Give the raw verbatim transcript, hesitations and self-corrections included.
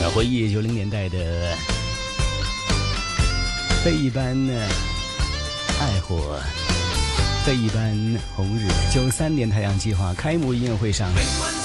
回忆九零年代的非一般爱火，非一般红日。九三年太阳计划开幕音乐会上，